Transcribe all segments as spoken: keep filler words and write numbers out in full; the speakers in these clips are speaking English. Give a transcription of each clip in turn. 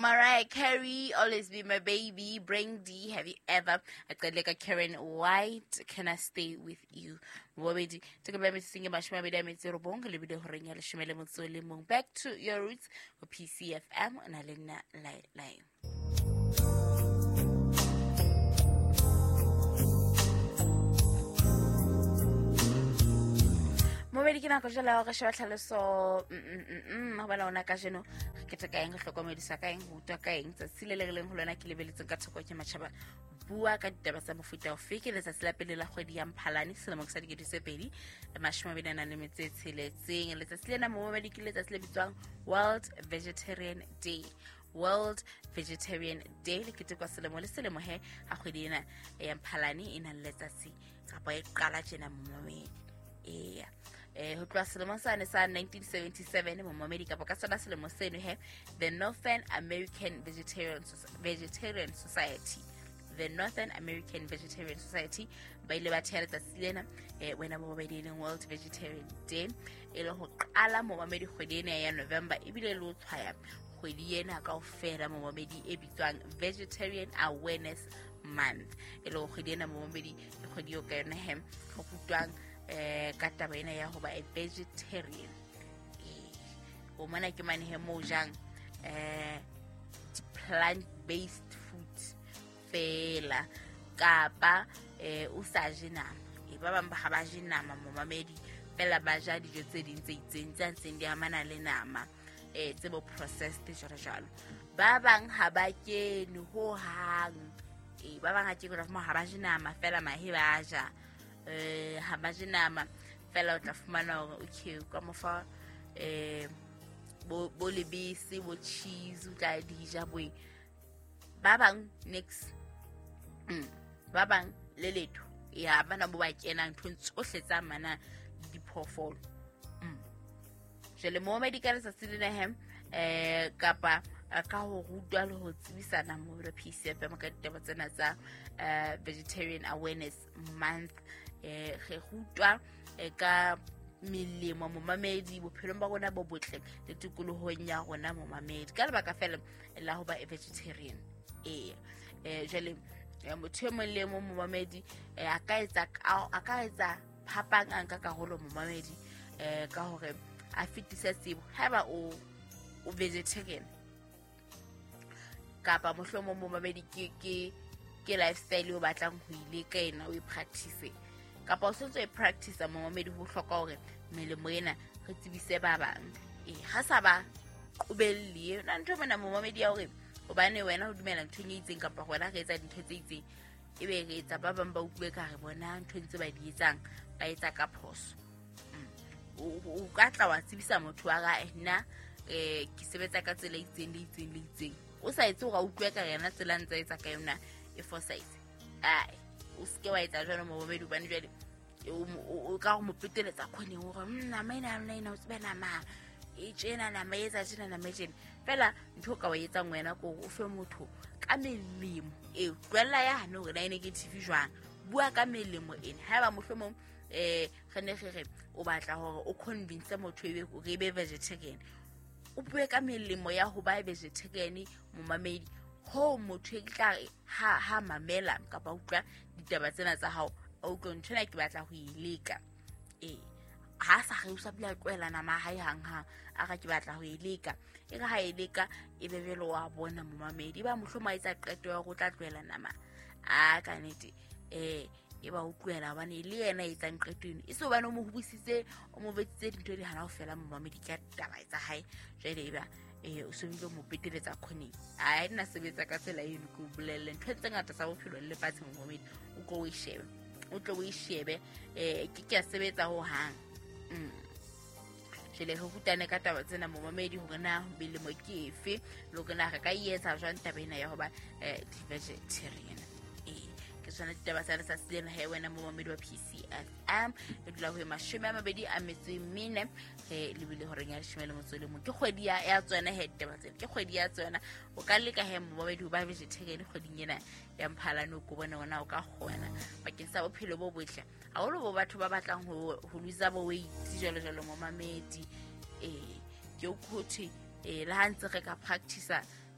Mariah Carey, Always Be My Baby. Brain D, Have You Ever? I got like a Karen White, Can I Stay With You? Wabedi, take a baby singing about Shma Bida Mitzero Bong, a little bit of Ringa, Shmele Mutsoli Mung. Back to your roots for P C F M and Alina Lai Lai. Mobedi ke nako jela ga shwa tlhaloso mm ha bana ona ka jeno ke tsa kaeng hlokomedisa kaeng ho twa kaeng tsa sileleleng ho lona ke lebeletse ka thoko ke matšhaba bua ka ditaba tsa mofuta o feke le tsa sela pele la kgwedi ya Mphalane selemo sa dikete tse pedi le mashome bena na le metse tsheletseng le tsa silena mo mobedi ke le tsa sele bitswang World Vegetarian Day. World Vegetarian Day le ke tekwa selemo le selemo he ha kgwedi ena ya Mphalane ina le tsa si kapa e qala jena mo mobedi eh eh ho tloha selemo sane sa nineteen seventy-seven momamedi kapa ka sona selemo seno he the Northern American Vegetarian Vegetarian Society the Northern American Vegetarian Society ba ile ba thela tsa silena eh wena momamedi le World Vegetarian Day e le ho qala momamedi kgwedi ena ya November ibile le o tshwaya kgwedi ena ka ofela momamedi e bitswang Vegetarian Awareness Month e le ho kgwedi ena momamedi kgwedi yo ka yona he ho putwang eh ka taba ena ya ho ba a vegetarian eh o mona ke mane he mo jang eh plant based foods fela kapa eh o sa je nama e ba bang ba ba je nama mo mamedi fela ba ja dijo tse ding tse itseng tsa ntseng di amana le nama eh tse bo processed jalo jalo ba bang ha ba ke ni ho hang e ba bang ha ke go mo ha ba je nama fela mahe ba ja eh ha ba je nama fela o tla fumana hore okay ka mofa eh bo bo lebese bo cheese o tla dija boe ba bang next mm ba bang le letho ya bana bo ba kena ntho tsohle tsa mana di phofolo mm jele mo medical sa silena hem eh kapa ka ho rutwa le ho tsebisana mo re P C F M ka ditaba tsena tsa Vegetarian Awareness Month eh ge rutwa ka melemo mo mamedi bophelo ba rona bo botle le tikolohong ya rona mo mamedi ka lebaka fela la ho ba a vegetarian eh eh jele motho mo le mo mamedi a ka etsa a ka etsa phapang anka ka holo mo mamedi eh ka hore a fitisa tsebo haba o o vegetarian kapa mohlomo mo mamedi ke ke ke lifestyle o batlang ho ile ka ena o e practice kapa o sentse e practice mo mamedi ho hloka hore melemo ena re tsebise ba bang eh ha sa ba qobellie na ntho mona mo mamedi ya hore hobane wena ho dumela ntho e itseng kapa hona re etsa dintho tse itseng ebe re etsa ba bang ba utlwe ka re bona ntho ntse ba di etsang ba etsa ka phoso o ka tla wa tsebisa motho wa ga nna eh ke sebetsa ka tsela itseng le itseng le itseng o sa itse go utlwe ka rena tsela ntse etsa ka yona e foresight ai o ske wa etsa jwana mo bobedu bane jwale o ka go mo peteletsa khone gore nna maina nna ina o tsebana ma e tsena na maetsa tsena na metsena fela ntho ka wa etsa ngwena ko o fe motho ka melemo e twella ya hano re na negative jwang bua ka melemo ena ha ba mohlomong eh gane gere o batla hore o convince motho ebe o re be vegetarian o bue ka melemo ya ho ba vegetarian mo mamedi ho motho e tla ha ha mamela kapa utlwa ditaba tsena tsa hao o go ntshwana ke batla ho ileka eh ha sa re usa bla kwela na ma hai hang ha aga ke batla ho ileka e ga ha ileka e bebelo wa bona mo mamedi ba mohloma etsa qeto ya go tla tlwela nama a ka nete eh e ba utlwela bane le yena etsa qetweni e so bana mo hubusitse o mo betsitse dintho di hana ho fela mo mamedi ka taba etsa hae jele ba eh o so bile mo peteletsa khone a ina sebetsa ka tsela eno go bolelle ntho tse ngata sa bophelo le patse mo mamedi o go e shebe o tlo o e shebe eh ke ke sebetsa ho hang mm jele ho hutane ka taba tsena mo mamedi ho rena bile mo ke efe lo ke na ga ka yetsa jwang tabena ya ho ba eh vegetarian eh ke tsana ditaba tsa sa silena he wena mo mamedi wa P C F M e dula ho mashome a mabedi a metso mine he le bile ho renya shimele motsole mo ke kgwedi ya ya tswana he ditaba tsena ke kgwedi ya tswana o ka leka he mo mamedi ho ba vegetarian kgweding ena ya Mphalane go bona ona o ka kgona bakeng sa bophelo bo botle ha o lo bo batho ba batlang ho ho luza bo weight jalo jalo mo mamedi eh ke ukhuthi eh la hantse re ka practice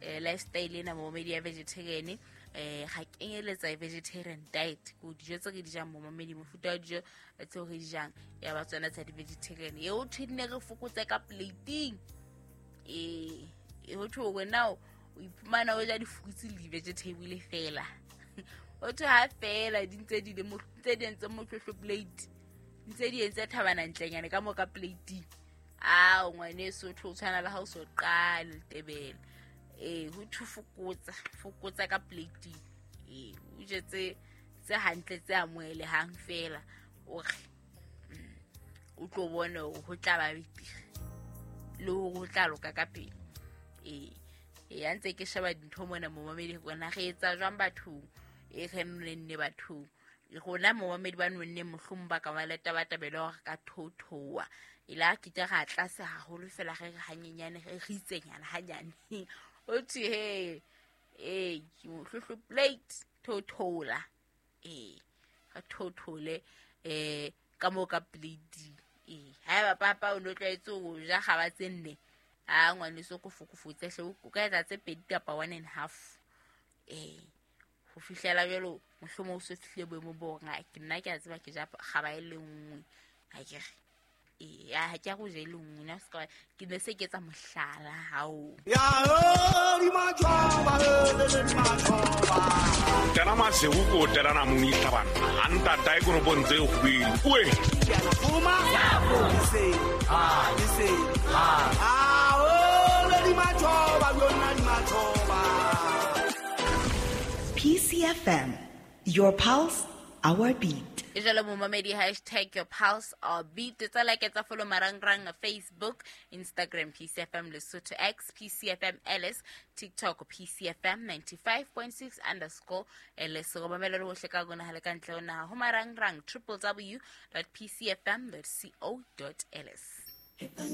eh, lifestyle ena momamedi ya vegetarian eh ga kenyeletsa vegetarian diet go dijo tse ke di jang momamedi mofuta wa dijo tse o re di jang ya ba tsona tsa di vegetarian e o thine re fokotsa ka plating eh e ho thwe wena o iphumana o ja di fruits le vegetable fela o tho ha fela di ntse di le mo tse di ntse mo hlohlo plate ntse di entse thabana ntlenyane ka mo ka plating a ngwane so tho tshwana la ha o so qala tebele eh ho thu fokotsa fokotsa ka plating eh o jetse tse hantle tse amoele hang fela o re o tlo bona ho tla ba bitire le ho tla loka ka pele eh e antse ke sheba dintho mona momamedi gona ge etsa jwang batho e ge nne batho e gona momamedi ba nne mohlomba ka ba leta ba tabelo ka thothoa ila ke tla ga tlase haholo fela ge ge hanyenyane ge ge itsenyana hanyane o thi he eh mohlohlo plate thothola eh ga thothole eh ka mo ka plate eh ha ba papa o no tlaetse o ja ga ba tsenne a ngwane so go fokofutse hle o ka etsa tse pedi kapa one and half eh go fihlela jalo mohlomo o se fihle boemo bo nga ke nna ke a tseba ke ja ga ba ile nngwe ha ke eh ya ha ke go je ile nngwe na ska ke ne se ke tsa mohlala hao ya ho di majoba di majoba tena mase go go tera na mo ita bana anta dai go bonze go bile we ya na fuma ya go se ah ni se ah ah ho di majoba yona di majoba. P C F M, your pulse, our beat. Ijalo momamedi hashtag your pulse or beat. It's all like it's a follow marangrang Facebook, Instagram P C F M Lesotho X, P C F M L S, TikTok P C F M ninety-five point six underscore L S. So mamela lo hleka gona haleka ntle ona ho marangrang w w w dot p c f m dot co dot l s.